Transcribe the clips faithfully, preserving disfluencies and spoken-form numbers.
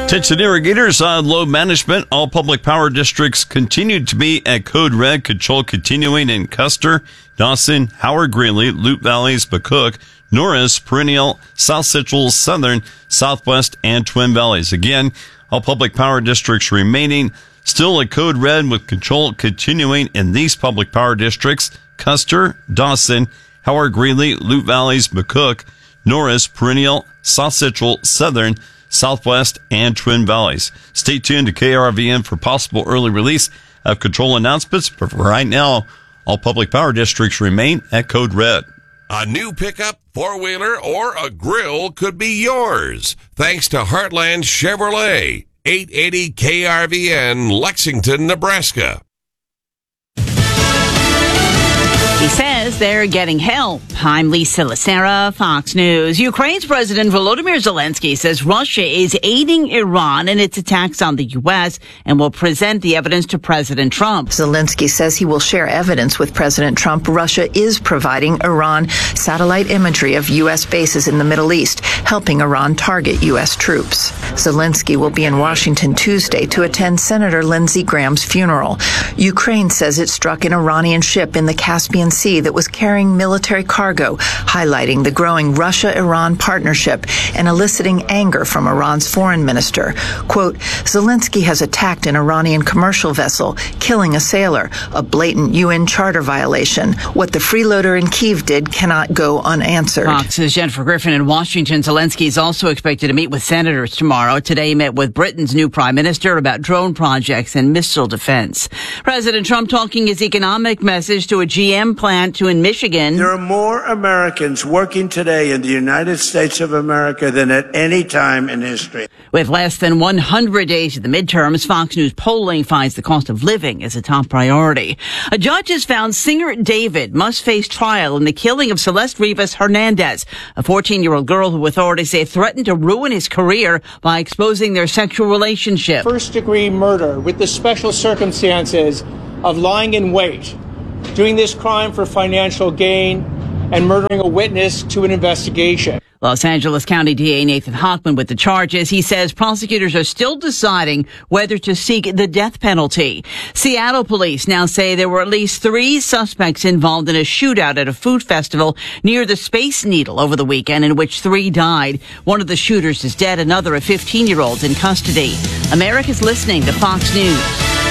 Attention irrigators on load management. All public power districts continue to be at code red. Control continuing in Custer, Dawson, Howard Greeley, Loup Valleys, McCook, Norris, Perennial, South Central, Southern, Southwest, and Twin Valleys. Again, all public power districts remaining still at code red with control continuing in these public power districts: Custer, Dawson, Howard Greeley, Loup Valleys, McCook, Norris, Perennial, South Central, Southern, Southwest, and Twin Valleys. Stay tuned to K R V N for possible early release of control announcements, but for right now, all public power districts remain at code red. A new pickup, four-wheeler, or a grill could be yours, thanks to Heartland Chevrolet, eight eighty K R V N, Lexington, Nebraska. He says they're getting help. I'm Lisa Lacera, Fox News. Ukraine's President Volodymyr Zelensky says Russia is aiding Iran in its attacks on the U S and will present the evidence to President Trump. Zelensky says he will share evidence with President Trump. Russia is providing Iran satellite imagery of U S bases in the Middle East, helping Iran target U S troops. Zelensky will be in Washington Tuesday to attend Senator Lindsey Graham's funeral. Ukraine says it struck an Iranian ship in the Caspian Sea that was carrying military cargo, highlighting the growing Russia-Iran partnership and eliciting anger from Iran's foreign minister. Quote, Zelensky has attacked an Iranian commercial vessel, killing a sailor, a blatant U N charter violation. What the freeloader in Kyiv did cannot go unanswered. Fox's Jennifer Griffin in Washington. Zelensky is also expected to meet with senators tomorrow. Today he met with Britain's new prime minister about drone projects and missile defense. President Trump talking his economic message to a G M plant to in Michigan. There are more Americans working today in the United States of America than at any time in history. With less than one hundred days to the midterms, Fox News polling finds the cost of living as a top priority. A judge has found singer David must face trial in the killing of Celeste Rivas Hernandez, a fourteen-year-old girl who authorities say threatened to ruin his career by exposing their sexual relationship. First-degree murder with the special circumstances of lying in wait, doing this crime for financial gain, and murdering a witness to an investigation. Los Angeles County D A Nathan Hochman with the charges. He says prosecutors are still deciding whether to seek the death penalty. Seattle police now say there were at least three suspects involved in a shootout at a food festival near the Space Needle over the weekend, in which three died. One of the shooters is dead. Another, a fifteen-year-old, in custody. America's listening to Fox News.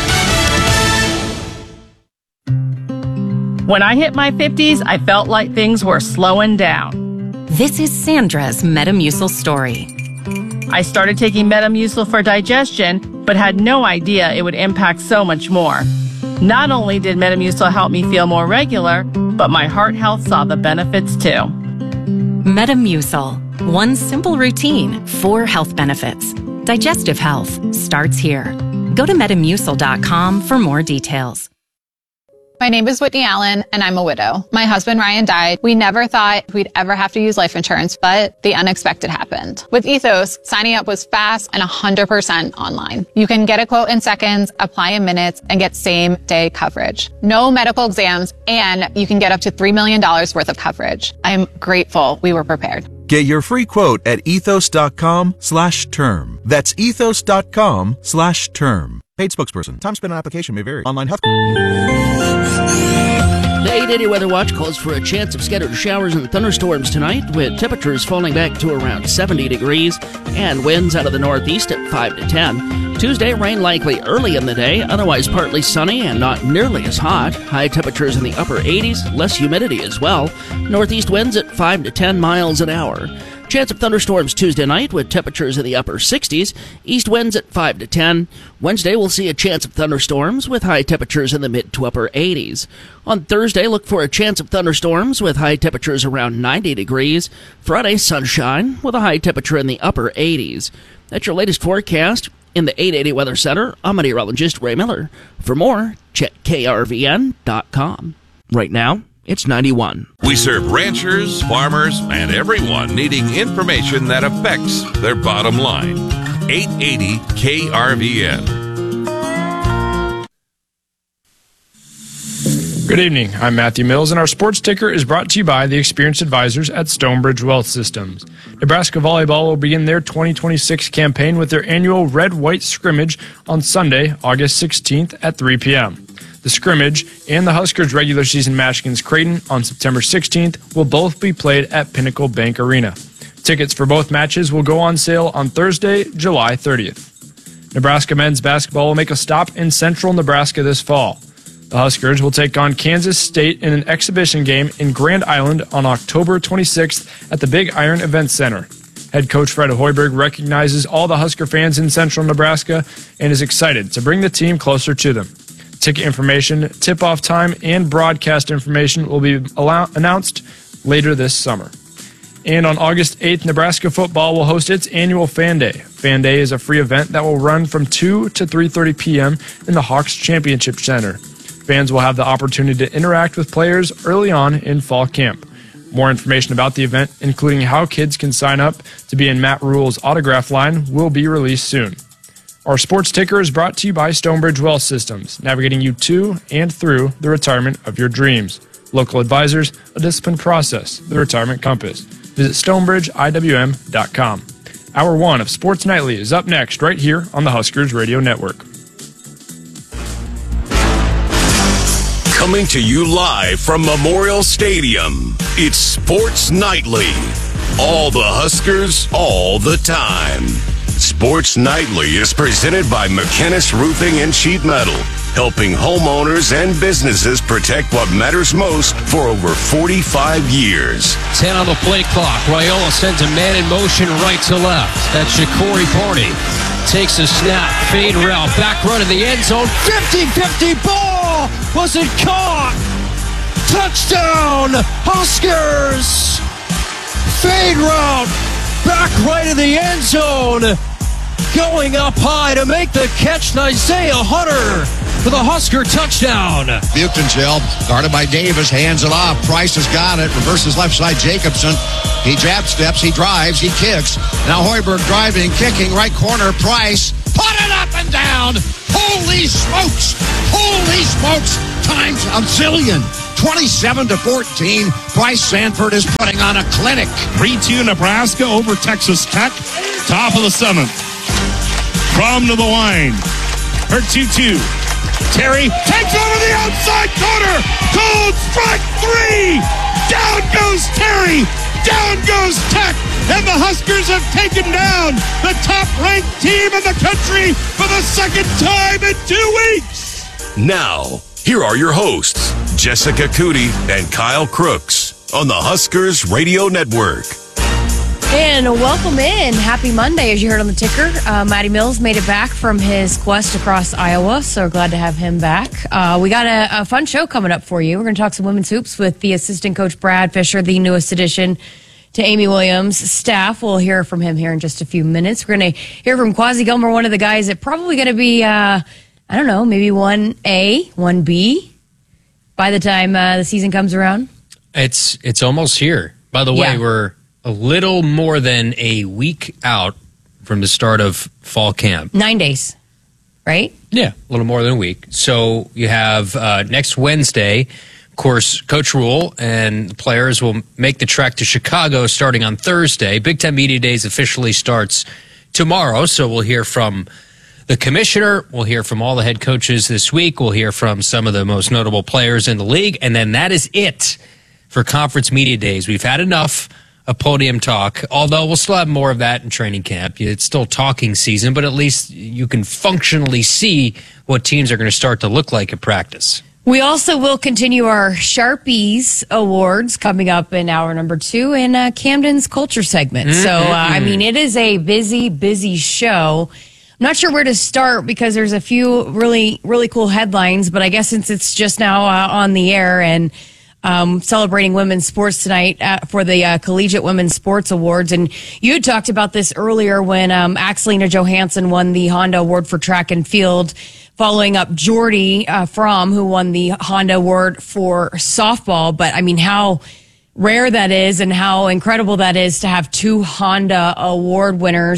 When I hit my fifties, I felt like things were slowing down. This is Sandra's Metamucil story. I started taking Metamucil for digestion, but had no idea it would impact so much more. Not only did Metamucil help me feel more regular, but my heart health saw the benefits too. Metamucil. One simple routine, four health benefits. Digestive health starts here. Go to metamucil dot com for more details. My name is Whitney Allen, and I'm a widow. My husband, Ryan, died. We never thought we'd ever have to use life insurance, but the unexpected happened. With Ethos, signing up was fast and one hundred percent online. You can get a quote in seconds, apply in minutes, and get same-day coverage. No medical exams, and you can get up to three million dollars worth of coverage. I'm grateful we were prepared. Get your free quote at ethos dot com slash term. That's ethos dot com slash term. Paid spokesperson. Time spent on application may vary. Online health. The eight eighty Weather Watch calls for a chance of scattered showers and thunderstorms tonight, with temperatures falling back to around seventy degrees and winds out of the northeast at five to ten. Tuesday, rain likely early in the day, otherwise partly sunny and not nearly as hot. High temperatures in the upper eighties, less humidity as well. Northeast winds at five to ten miles an hour. Chance of thunderstorms Tuesday night with temperatures in the upper sixties, east winds at five to ten. Wednesday we'll see a chance of thunderstorms with high temperatures in the mid to upper eighties. On Thursday, look for a chance of thunderstorms with high temperatures around ninety degrees. Friday, sunshine with a high temperature in the upper eighties. That's your latest forecast. In the eight eighty Weather Center, I'm meteorologist Ray Miller. For more, check K R V N dot com. Right now, it's ninety-one. We serve ranchers, farmers, and everyone needing information that affects their bottom line. eight eighty K R V N. Good evening. I'm Matthew Mills, and our sports ticker is brought to you by the experienced advisors at Stonebridge Wealth Systems. Nebraska Volleyball will begin their twenty twenty-six campaign with their annual Red-White scrimmage on Sunday, August sixteenth at three p.m. The scrimmage and the Huskers regular season match against Creighton on September sixteenth will both be played at Pinnacle Bank Arena. Tickets for both matches will go on sale on Thursday, July thirtieth. Nebraska men's basketball will make a stop in central Nebraska this fall. The Huskers will take on Kansas State in an exhibition game in Grand Island on October twenty-sixth at the Big Iron Event Center. Head coach Fred Hoiberg recognizes all the Husker fans in central Nebraska and is excited to bring the team closer to them. Ticket information, tip-off time, and broadcast information will be allow- announced later this summer. And on August eighth, Nebraska football will host its annual Fan Day. Fan Day is a free event that will run from two to three thirty p.m. in the Hawks Championship Center. Fans will have the opportunity to interact with players early on in fall camp. More information about the event, including how kids can sign up to be in Matt Rule's autograph line, will be released soon. Our sports ticker is brought to you by Stonebridge Wealth Systems, navigating you to and through the retirement of your dreams. Local advisors, a disciplined process, the Retirement Compass. Visit stonebridge I W M dot com. Hour one of Sports Nightly is up next right here on the Huskers Radio Network. Coming to you live from Memorial Stadium, it's Sports Nightly. All the Huskers, all the time. Sports Nightly is presented by McKinnis Roofing and Sheet Metal, helping homeowners and businesses protect what matters most for over forty-five years. ten on the play clock. Raiola sends a man in motion right to left. That's Ja'Cory Barney. Takes a snap, fade route, back run in the end zone. fifty-fifty ball! Wasn't caught! Touchdown! Huskers! Fade route, back right in the end zone. Going up high to make the catch, Isaiah Hunter for the Husker touchdown. Buchtenfeld, guarded by Davis, hands it off. Price has got it, reverses left side Jacobson. He jab steps, he drives, he kicks. Now Hoiberg driving, kicking, right corner, Price. Put it up and down. Holy smokes. Holy smokes. Times a zillion. twenty-seven to fourteen. Bryce Sanford is putting on a clinic. three two Nebraska over Texas Tech. Top of the seventh. From to the line. Her two two. Terry takes over the outside corner. Cold strike three. Down goes Terry. Down goes Tech. And the Huskers have taken down the top-ranked team in the country for the second time in two weeks. Now, here are your hosts, Jessica Cootie and Kyle Crooks on the Huskers Radio Network. And welcome in. Happy Monday, as you heard on the ticker. Uh, Matty Mills made it back from his quest across Iowa, so glad to have him back. Uh, we got a, a fun show coming up for you. We're going to talk some women's hoops with the assistant coach, Brad Fisher, the newest addition to Amy Williams' staff. We'll hear from him here in just a few minutes. We're going to hear from Quasi Gilmer, one of the guys that probably going to be, uh, I don't know, maybe one A, one B by the time uh, the season comes around. It's it's almost here. By the way, Yeah. we're a little more than a week out from the start of fall camp. Nine days, right? Yeah, a little more than a week. So you have uh, next Wednesday, of course, Coach Rule and the players will make the trek to Chicago starting on Thursday. Big Ten Media Days officially starts tomorrow, so we'll hear from the commissioner. We'll hear from all the head coaches this week. We'll hear from some of the most notable players in the league, and then that is it for Conference Media Days. We've had enough of podium talk, although we'll still have more of that in training camp. It's still talking season, but at least you can functionally see what teams are going to start to look like at practice. We also will continue our Sharpies Awards coming up in hour number two in uh, Camden's Culture segment. Mm-hmm. So, uh, I mean, it is a busy, busy show. I'm not sure where to start because there's a few really, really cool headlines, but I guess since it's just now uh, on the air and um, celebrating women's sports tonight uh, for the uh, Collegiate Women's Sports Awards, and you had talked about this earlier when um, Axelina Johansson won the Honda Award for track and field, following up Jordy uh, Fromm, who won the Honda Award for softball. But I mean, how rare that is and how incredible that is to have two Honda Award winners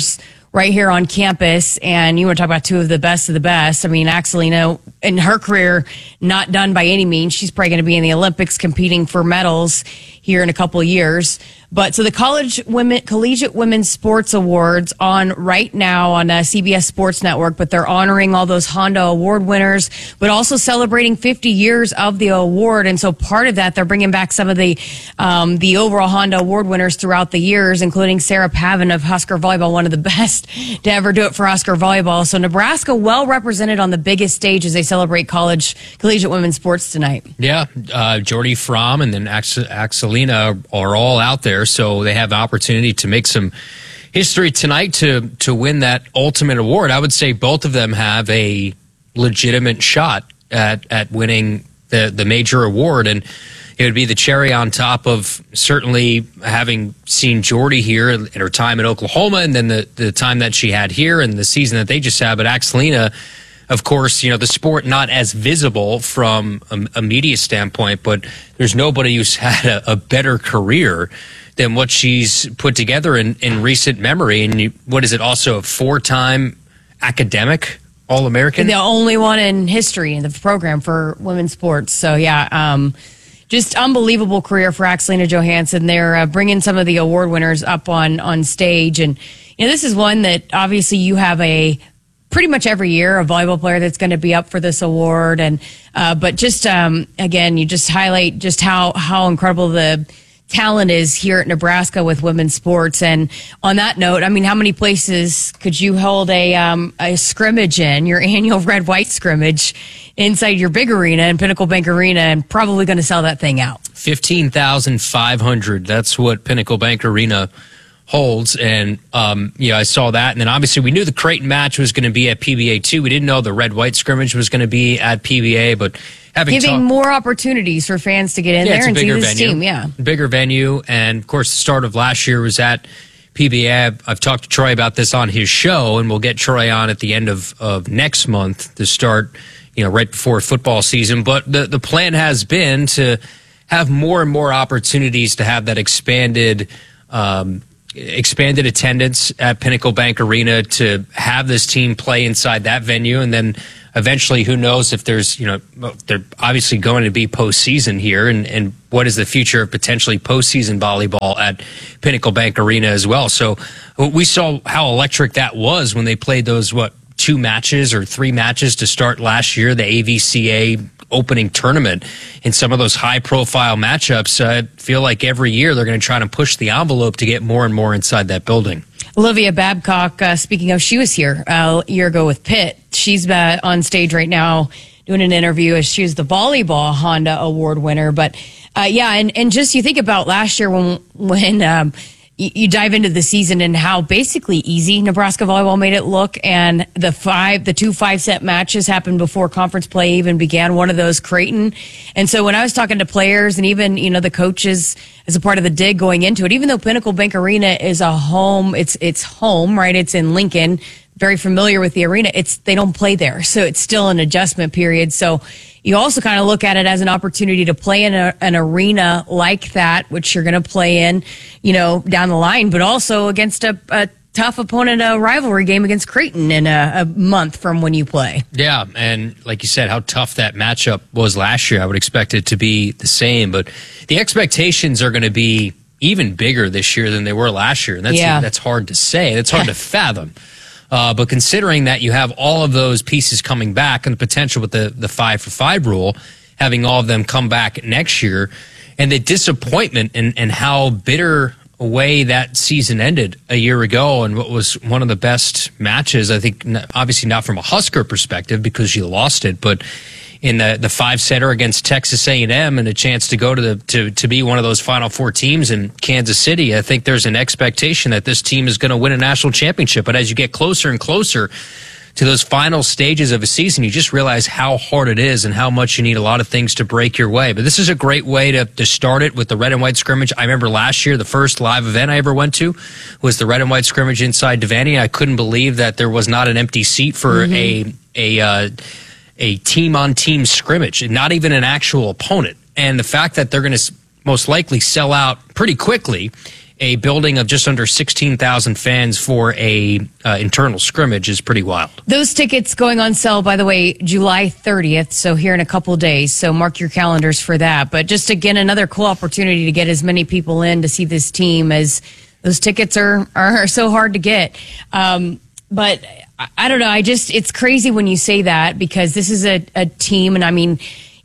right here on campus. And you want to talk about two of the best of the best. I mean, Axelina, in her career, not done by any means. She's probably going to be in the Olympics competing for medals here in a couple of years. But so the College Women, Collegiate Women's Sports Awards on right now on uh, C B S Sports Network, but they're honoring all those Honda Award winners, but also celebrating fifty years of the award. And so part of that, they're bringing back some of the um, the overall Honda Award winners throughout the years, including Sarah Pavin of Husker Volleyball, one of the best to ever do it for Husker Volleyball. So Nebraska well represented on the biggest stage as they celebrate college collegiate women's sports tonight. Yeah, uh, Jordy Fromm and then Ax- Axelina are all out there. So they have the opportunity to make some history tonight to to win that ultimate award. I would say both of them have a legitimate shot at at winning the the major award, and it would be the cherry on top of certainly having seen Jordy here in her time in Oklahoma, and then the the time that she had here and the season that they just had. But Axelina, of course, you know, the sport not as visible from a, a media standpoint, but there's nobody who's had a, a better career than what she's put together in, in recent memory. And you, what is it, also a four-time academic All-American? The only one in history in the program for women's sports. So, yeah, um, just unbelievable career for Axelina Johansson. They're uh, bringing some of the award winners up on, on stage. And, you know, this is one that obviously you have a pretty much every year a volleyball player that's going to be up for this award. And uh, but just, um, again, you just highlight just how, how incredible the talent is here at Nebraska with women's sports. And on that note, I mean, how many places could you hold a um, a scrimmage in, your annual red-white scrimmage inside your big arena in Pinnacle Bank Arena, and probably going to sell that thing out? fifteen thousand five hundred. That's what Pinnacle Bank Arena holds. And, um, yeah, I saw that. And then obviously we knew the Creighton match was going to be at P B A too. We didn't know the red-white scrimmage was going to be at P B A, but having Giving talk- more opportunities for fans to get in yeah, there and see this venue. team. Yeah. Bigger venue. And of course, the start of last year was at P B A. I've, I've talked to Troy about this on his show, and we'll get Troy on at the end of, of next month to start, you know, right before football season. But the, the plan has been to have more and more opportunities to have that expanded, um, expanded attendance at Pinnacle Bank Arena, to have this team play inside that venue. And then eventually, who knows if there's, you know, they're obviously going to be postseason here, and, and what is the future of potentially postseason volleyball at Pinnacle Bank Arena as well. So we saw how electric that was when they played those, what, two matches or three matches to start last year, the A V C A opening tournament. In some of those high profile matchups, I feel like every year they're going to try to push the envelope to get more and more inside that building. Olivia Babcock, uh, speaking of, she was here uh, a year ago with Pitt. She's uh, on stage right now doing an interview as she was the volleyball Honda Award winner. But uh, yeah, and, and just you think about last year when when um, you, you dive into the season and how basically easy Nebraska volleyball made it look, and the five, the two five set matches happened before conference play even began. One of those, Creighton. And so when I was talking to players and even, you know, the coaches as a part of the dig going into it, even though Pinnacle Bank Arena is a home, it's it's home, right? It's in Lincoln. Very familiar with the arena. It's they don't play there, so it's still an adjustment period. So you also kind of look at it as an opportunity to play in a, an arena like that, which you're going to play in, you know, down the line, but also against a, a tough opponent, a rivalry game against Creighton in a, a month from when you play. Yeah, and like you said, how tough that matchup was last year. I would expect it to be the same, but the expectations are going to be even bigger this year than they were last year, and that's Yeah. that's hard to say. That's hard to fathom. Uh, but considering that you have all of those pieces coming back, and the potential with the, the five for five rule, having all of them come back next year, and the disappointment and, and how bitter a way that season ended a year ago, and what was one of the best matches, I think, obviously not from a Husker perspective because you lost it, but in the, the five-setter against Texas A and M and a chance to go to the to, to be one of those Final Four teams in Kansas City, I think there's an expectation that this team is going to win a national championship. But as you get closer and closer to those final stages of a season, you just realize how hard it is and how much you need a lot of things to break your way. But this is a great way to, to start it with the red and white scrimmage. I remember last year, the first live event I ever went to was the red and white scrimmage inside Devaney. I couldn't believe that there was not an empty seat for mm-hmm. a a uh, a team-on-team scrimmage, not even an actual opponent. And the fact that they're going to most likely sell out pretty quickly a building of just under sixteen thousand fans for a uh, internal scrimmage is pretty wild. Those tickets going on sale, by the way, July thirtieth, so here in a couple of days. So mark your calendars for that. But just, again, another cool opportunity to get as many people in to see this team, as those tickets are, are so hard to get. Um, but I, I don't know. I just, it's crazy when you say that, because this is a, a team, and I mean,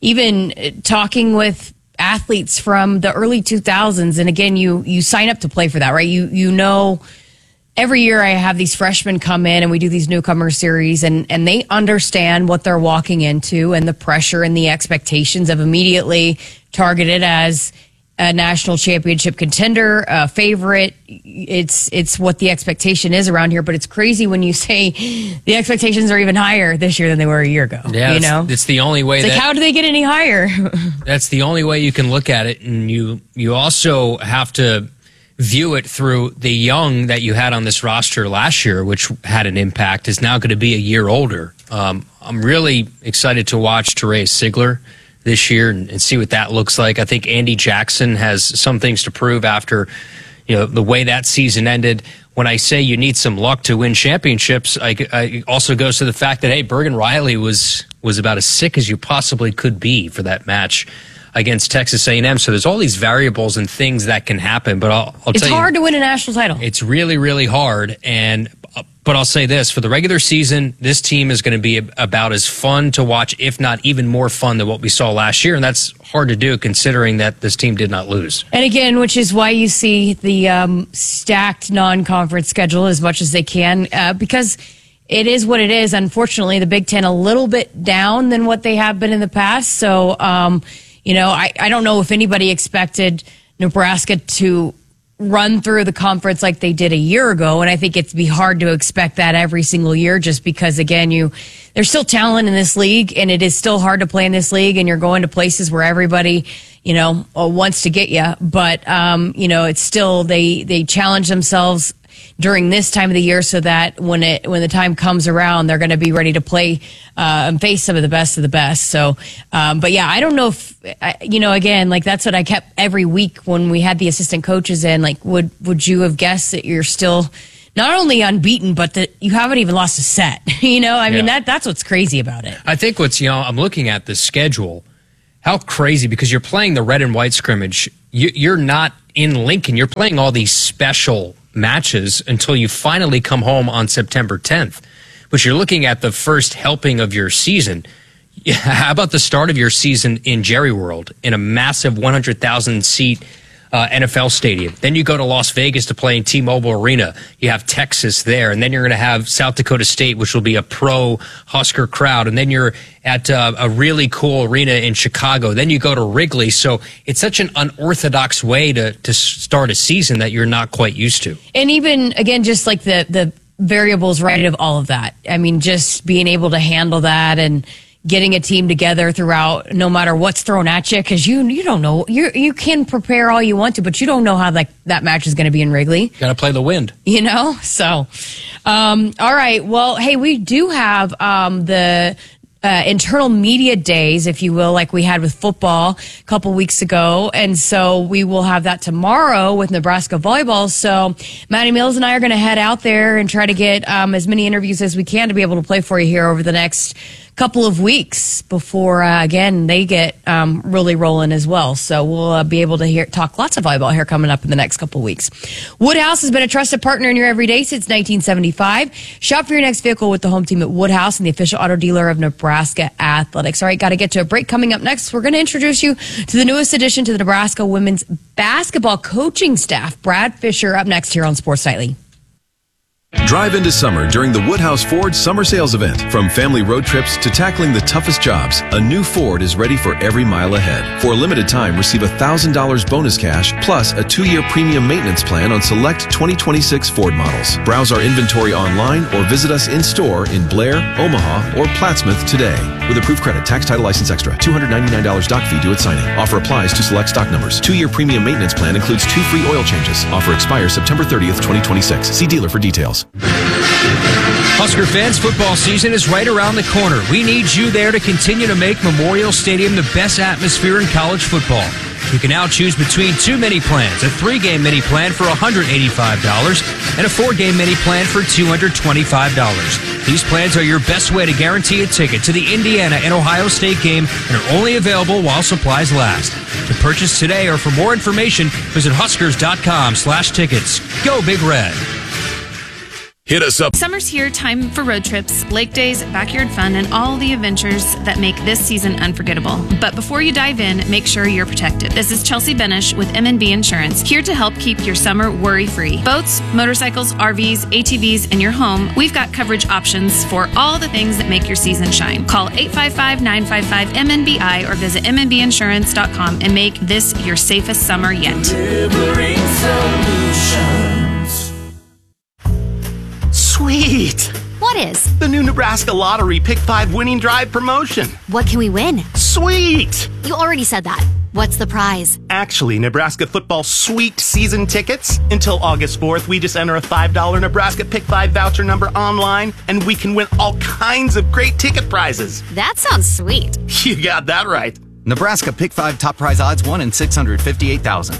even talking with athletes from the early two thousands, and again, you you sign up to play for that, right? You you know, every year I have these freshmen come in and we do these newcomer series, and and they understand what they're walking into and the pressure and the expectations of immediately targeted as a national championship contender, a favorite. It's it's what the expectation is around here, but it's crazy when you say the expectations are even higher this year than they were a year ago. Yeah, you it's, know, it's the only way. It's that, like, how do they get any higher? That's the only way you can look at it, and you you also have to view it through the young that you had on this roster last year, which had an impact, is now going to be a year older. Um, I'm really excited to watch Therese Sigler this year and, and see what that looks like. I think Andy Jackson has some things to prove after, you know, the way that season ended. When I say you need some luck to win championships, I, I also goes to the fact that, hey, Bergen Riley was was about as sick as you possibly could be for that match against Texas A and M. So there's all these variables and things that can happen. But I'll, I'll it's tell you, hard to win a national title. It's really, really hard. And but I'll say this, for the regular season, this team is going to be about as fun to watch, if not even more fun than what we saw last year. And that's hard to do considering that this team did not lose. And again, which is why you see the um, stacked non-conference schedule as much as they can, uh, because it is what it is. Unfortunately, the Big Ten a little bit down than what they have been in the past. So, um, you know, I, I don't know if anybody expected Nebraska to run through the conference like they did a year ago, and I think it'd be hard to expect that every single year, just because, again, you there's still talent in this league, and it is still hard to play in this league, and you're going to places where everybody, you know, wants to get you. But um, you know, it's still they they challenge themselves during this time of the year so that when it when the time comes around, they're going to be ready to play uh, and face some of the best of the best. So, um, but yeah, I don't know if I, you know. Again, like that's what I kept every week when we had the assistant coaches in. Like, would would you have guessed that you're still not only unbeaten, but that you haven't even lost a set? You know, I mean, Yeah. that that's what's crazy about it. I think what's, you know, I'm looking at the schedule, how crazy, because you're playing the red and white scrimmage. You, you're not in Lincoln. You're playing all these special matches until you finally come home on September tenth. But you're looking at the first helping of your season. Yeah, how about the start of your season in Jerry World in a massive one hundred thousand seat uh, N F L stadium? Then you go to Las Vegas to play in T-Mobile Arena. You have Texas there, and then you're going to have South Dakota State, which will be a pro Husker crowd, and then you're at uh, a really cool arena in Chicago. Then you go to Wrigley. So it's such an unorthodox way to to start a season that you're not quite used to. And even, again, just like the, the variables, right, of all of that. I mean, just being able to handle that and getting a team together throughout, no matter what's thrown at you, because you you don't know. You you can prepare all you want to, but you don't know how like that match is going to be in Wrigley. Got to play the wind. You know? So, um, all right. Well, hey, we do have um, the Uh, internal media days, if you will, like we had with football a couple weeks ago. And so we will have that tomorrow with Nebraska volleyball. So Maddie Mills and I are going to head out there and try to get um, as many interviews as we can to be able to play for you here over the next couple of weeks before, uh, again, they get um, really rolling as well. So we'll uh, be able to hear talk lots of volleyball here coming up in the next couple of weeks. Woodhouse has been a trusted partner in your everyday since nineteen seventy-five. Shop for your next vehicle with the home team at Woodhouse and the official auto dealer of Nebraska Athletics. All right, got to get to a break. Coming up next, we're going to introduce you to the newest addition to the Nebraska women's basketball coaching staff. Brad Fisher up next here on Sports Nightly. Drive into summer during the Woodhouse Ford Summer Sales Event. From family road trips to tackling the toughest jobs, a new Ford is ready for every mile ahead. For a limited time, receive one thousand dollars bonus cash plus a two-year premium maintenance plan on select twenty twenty-six Ford models. Browse our inventory online or visit us in-store in Blair, Omaha, or Plattsmouth today. With approved credit, tax, title, license extra. two hundred ninety-nine dollars doc fee due at signing. Offer applies to select stock numbers. Two-year premium maintenance plan includes two free oil changes. Offer expires September thirtieth, twenty twenty-six. See dealer for details. Husker fans, football season is right around the corner. We need you there to continue to make Memorial Stadium the best atmosphere in college football. You can now choose between two mini plans, a three-game mini plan for one hundred eighty-five dollars and a four-game mini plan for two hundred twenty-five dollars. These plans are your best way to guarantee a ticket to the Indiana and Ohio State game and are only available while supplies last. To purchase today or for more information, visit Huskers.com slash tickets. Go Big Red. Hit us up. Summer's here, time for road trips, lake days, backyard fun, and all the adventures that make this season unforgettable. But before you dive in, make sure you're protected. This is Chelsea Benish with M and B Insurance, here to help keep your summer worry-free. Boats, motorcycles, R Vs, A T Vs, and your home, we've got coverage options for all the things that make your season shine. Call eight five five, nine five five, M N B I or visit M N B insurance dot com and make this your safest summer yet. Delivering solutions. Sweet! What is? The new Nebraska Lottery Pick five Winning Drive promotion. What can we win? Sweet! You already said that. What's the prize? Actually, Nebraska football sweet season tickets. Until August fourth, we just enter a five dollar Nebraska Pick five voucher number online, and we can win all kinds of great ticket prizes. That sounds sweet. You got that right. Nebraska Pick five top prize odds one in six hundred fifty-eight thousand.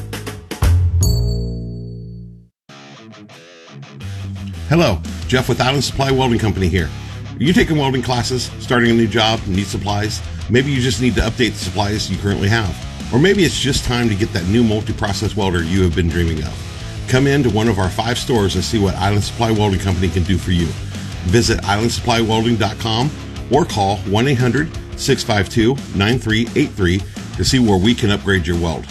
Hello, Jeff with Island Supply Welding Company here. Are you taking welding classes, starting a new job, need supplies? Maybe you just need to update the supplies you currently have. Or maybe it's just time to get that new multi-process welder you have been dreaming of. Come in to one of our five stores and see what Island Supply Welding Company can do for you. Visit island supply welding dot com or call one eight hundred, six five two, nine three eight three to see where we can upgrade your weld.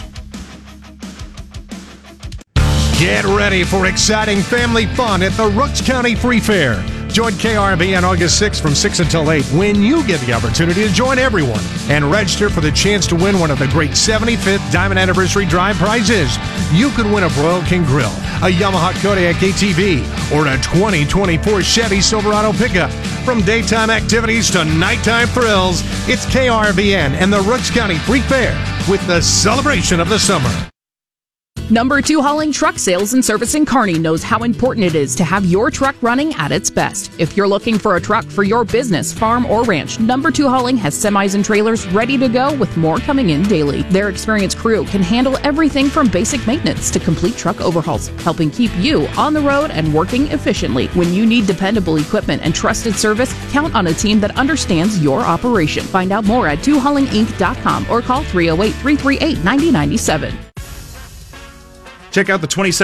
Get ready for exciting family fun at the Rooks County Free Fair. Join K R V on August sixth from six until eight when you get the opportunity to join everyone and register for the chance to win one of the great seventy-fifth Diamond Anniversary Drive prizes. You could win a Broil King Grill, a Yamaha Kodiak A T V, or a twenty twenty-four Chevy Silverado pickup. From daytime activities to nighttime thrills, it's K R V N and the Rooks County Free Fair with the celebration of the summer. Number two Hauling Truck Sales and Service in Kearney knows how important it is to have your truck running at its best. If you're looking for a truck for your business, farm, or ranch, Number two Hauling has semis and trailers ready to go with more coming in daily. Their experienced crew can handle everything from basic maintenance to complete truck overhauls, helping keep you on the road and working efficiently. When you need dependable equipment and trusted service, count on a team that understands your operation. Find out more at two hauling inc dot com or call three oh eight, three three eight, nine oh nine seven. Check out the twenty-seven